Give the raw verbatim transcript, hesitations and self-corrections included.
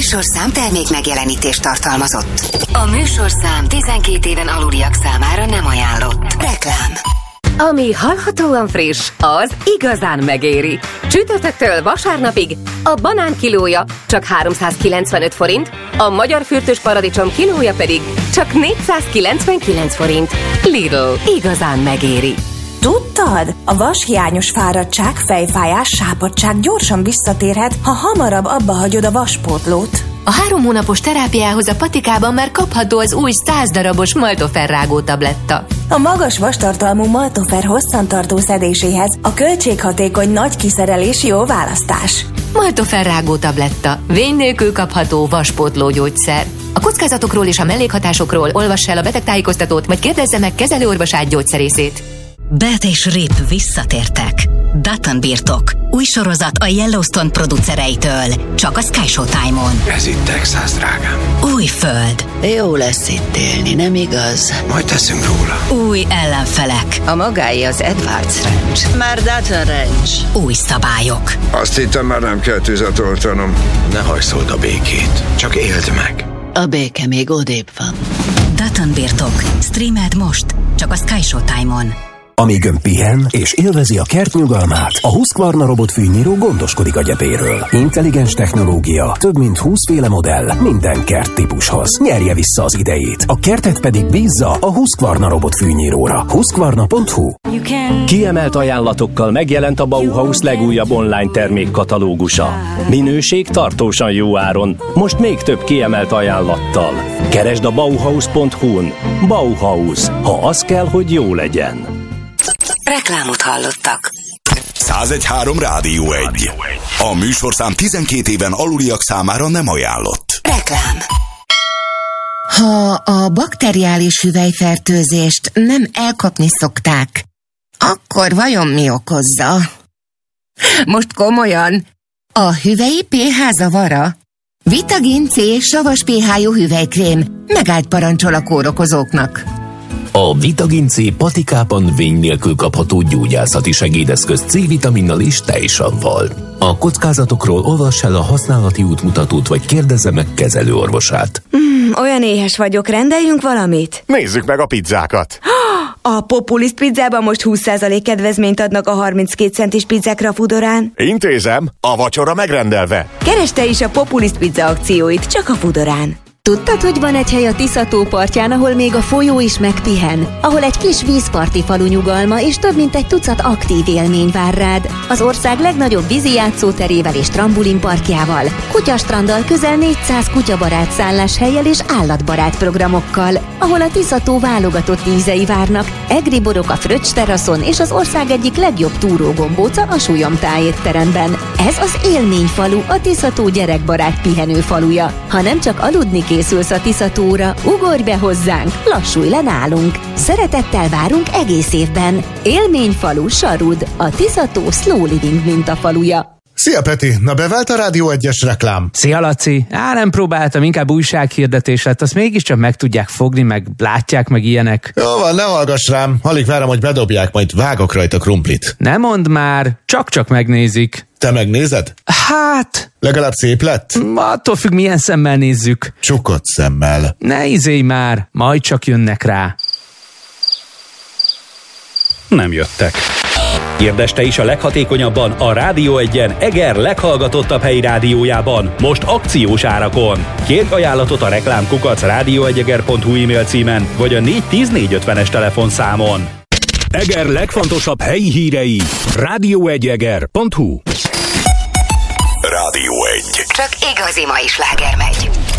műsorszám termék megjelenítést tartalmazott. A műsorszám tizenkét éven aluliak számára nem ajánlott. Reklám. Ami hallhatóan friss, az igazán megéri. Csütörtöktől vasárnapig a banán kilója csak háromszázkilencvenöt forint, a magyar fürtös paradicsom kilója pedig csak négyszázkilencvenkilenc forint. Lidl, igazán megéri. Tudtad? A vashiányos fáradtság, fejfájás, sápadtság gyorsan visszatérhet, ha hamarabb abba hagyod a vaspótlót. A három hónapos terápiához a patikában már kapható az új száz darabos Maltofer rágó tabletta. A magas vastartalmú Maltofer hosszantartó szedéséhez a költséghatékony nagy kiszerelés jó választás. Maltofer rágó tabletta. Vény nélkül kapható vaspótló gyógyszer. A kockázatokról és a mellékhatásokról olvass el a betegtájékoztatót, vagy kérdezze meg kezelőorvosát, gyógyszerészét. Beth és Rip visszatértek. Dutton birtok. Új sorozat a Yellowstone producereitől. Csak a Sky Showtime-on. Ez itt Texas, drágám. Új föld. Jó lesz itt élni, nem igaz? Majd teszünk róla. Új ellenfelek. A magáé az Edwards Ranch. Már Dutton Ranch. Új szabályok. Azt hittem, már nem kell tüzet oltanom. Ne hajszold a békét. Csak éld meg. A béke még odébb van. Dutton birtok. Streamed most. Csak a Sky Showtime-on. Amíg ön pihen és élvezi a kert nyugalmát, a Husqvarna robotfűnyíró gondoskodik a gyepéről. Intelligens technológia, több mint húsz féle modell, minden kert típushoz. Nyerje vissza az idejét. A kertet pedig bízza a Husqvarna robotfűnyíróra. Husqvarna pont hu. Kiemelt ajánlatokkal megjelent a Bauhaus legújabb online termékkatalógusa. Minőség tartósan jó áron, most még több kiemelt ajánlattal. Keresd a bauhaus pont hu-n. Bauhaus, ha az kell, hogy jó legyen. Reklámot hallottak. száz egy három Rádió egy. A műsorszám tizenkét éven aluliak számára nem ajánlott. Reklám. Ha a bakteriális hüvelyfertőzést nem elkapni szokták, akkor vajon mi okozza? Most komolyan, a hüvelyi pé há zavara? Vitagin C savas pé há-jú hüvelykrém megállt parancsol a kórokozóknak. A Vitagin C patikában vény nélkül kapható gyógyászati segédeszköz C-vitaminnal és tejsavval. A kockázatokról olvass el a használati útmutatót, vagy kérdezze meg kezelőorvosát. Mm, olyan éhes vagyok, rendeljünk valamit? Nézzük meg a pizzákat! A Populist pizzában most húsz százalék kedvezményt adnak a harminckét centis pizzákra a Fudorán. Intézem, a vacsora megrendelve. Keresd te is a Populist pizza akcióit, csak a Fudorán. Tudtad, hogy van egy hely a Tisza tó partján, ahol még a folyó is megpihen? Ahol egy kis vízparti falu nyugalma és több mint egy tucat aktív élmény vár rád. Az ország legnagyobb vízi játszóterével és trambulinparkjával, kutyastranddal, közel négyszáz kutyabarát szálláshelyel és állatbarát programokkal. Ahol a Tisza tó válogatott ízei várnak, egri borok a Fröccs teraszon és az ország egyik legjobb túrógombóca a Súlyom étteremben. Ez az élményfalu, a Tisza tó gyerekbarát pihenő faluja. Ha nem csak aludni készülsz a Tisza tóra, ugorj be hozzánk, lassulj le nálunk. Szeretettel várunk egész évben. Élményfalu Sarud, a Tisza tó slow living mintafaluja. Szia Peti, na bevált a Rádió egyes reklám? Szia Laci, á nem próbáltam, inkább újsághirdetés lett, azt mégiscsak meg tudják fogni, meg látják, meg ilyenek. Jó van, ne hallgass rám, alig várom, hogy bedobják, majd vágok rajta krumplit. Ne mondd már, csak-csak megnézik. Te megnézed? Hát... Legalább szép lett? Attól függ, milyen szemmel nézzük. Csukott szemmel. Ne izélj már, majd csak jönnek rá. Nem jöttek. Kérdezd te is a leghatékonyabban a Rádió egyen Eger leghallgatottabb helyi rádiójában, most akciós árakon. Kérj ajánlatot a reklámkukac rádióegyeger pont hu e-mail címen, vagy a négy tíz négy ötvenes telefonszámon. Eger legfontosabb helyi hírei. rádióegyeger pont hu. Rádió egy. Csak igazi mai sláger megy.